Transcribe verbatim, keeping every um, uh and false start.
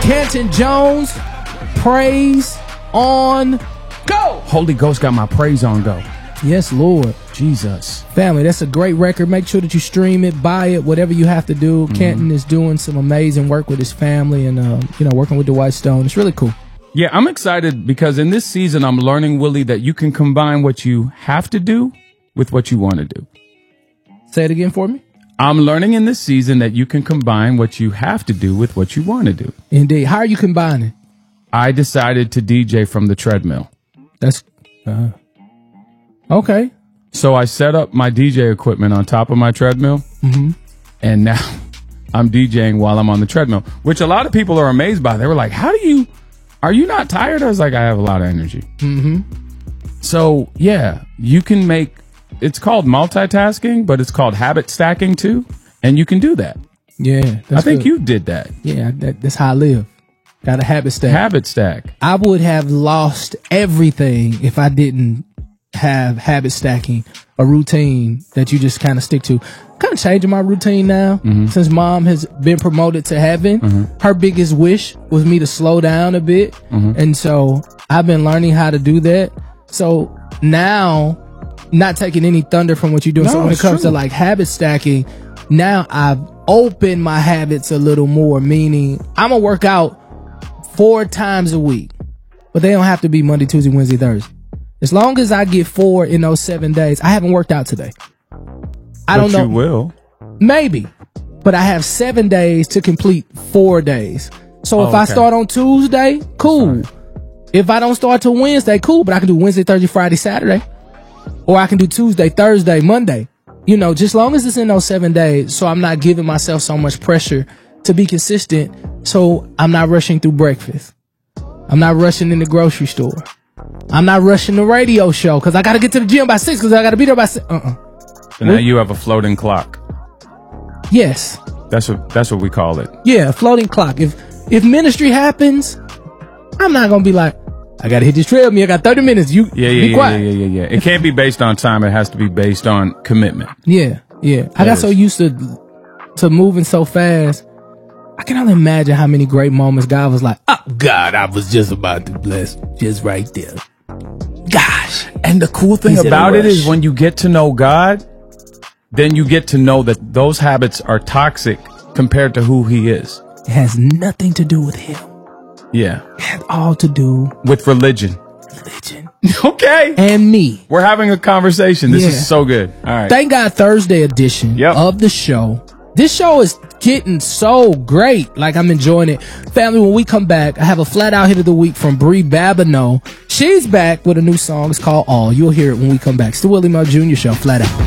Canton Jones, Praise on Go. Holy Ghost got my praise on go. Yes, Lord. Jesus. Family, that's a great record. Make sure that you stream it, buy it, whatever you have to do. Mm-hmm. Canton is doing some amazing work with his family and, uh, you know, working with Dwight Stone. It's really cool. Yeah, I'm excited because in this season, I'm learning, Willie, that you can combine what you have to do with what you want to do. Say it again for me. I'm learning in this season that you can combine what you have to do with what you want to do. Indeed. How are you combining? I decided to D J from the treadmill. That's uh, okay. So I set up my D J equipment on top of my treadmill, mm-hmm. and now I'm DJing while I'm on the treadmill, which a lot of people are amazed by. They were like, how do you, are you not tired? I was like, I have a lot of energy. Mm-hmm. So yeah, you can make, it's called multitasking, but it's called habit stacking too. And you can do that. Yeah. I think good. you did that. Yeah, that, that's how I live. Got a habit stack. Habit stack. I would have lost everything if I didn't have habit stacking, a routine that you just kind of stick to. Kind of changing my routine now mm-hmm. since mom has been promoted to heaven. Mm-hmm. Her biggest wish was me to slow down a bit. Mm-hmm. And so I've been learning how to do that. So now, not taking any thunder from what you're doing. No, so when it comes true. to like habit stacking, now I've opened my habits a little more, meaning I'm going to work out four times a week, but they don't have to be Monday, Tuesday, Wednesday, Thursday. As long as I get four in those seven days, I haven't worked out today. I but don't know. You will. Maybe, but I have seven days to complete four days. So oh, if I okay. start on Tuesday, cool. If I don't start till Wednesday, cool, but I can do Wednesday, Thursday, Friday, Saturday. Or I can do Tuesday, Thursday, Monday. You know, just long as it's in those seven days, so I'm not giving myself so much pressure to be consistent, so I'm not rushing through breakfast. I'm not rushing in the grocery store. I'm not rushing the radio show because I got to get to the gym by six because I got to be there by six. Uh-uh. So now you have a floating clock. Yes. That's what that's what we call it. Yeah, floating clock. If if ministry happens, I'm not going to be like, I got to hit this treadmill. I got thirty minutes. You yeah, yeah, be yeah, quiet. yeah, yeah, yeah, yeah. It can't be based on time. It has to be based on commitment. Yeah, yeah. I That got is. so used to to moving so fast. I can only imagine how many great moments God was like, oh, God, I was just about to bless just right there. Gosh. And the cool thing He's in a about it rush. is when you get to know God, then you get to know that those habits are toxic compared to who he is. It has nothing to do with him. Yeah. It has all to do With religion. with religion. Okay. And me. We're having a conversation. This Yeah. is so good. All right. Thank God Thursday edition Yep. of the show. This show is getting so great. Like, I'm enjoying it. Family, when we come back, I have a flat out hit of the week from Brie Babineau. She's back with a new song. It's called All. You'll hear it when we come back. It's the Willie Mo Junior Show, flat out.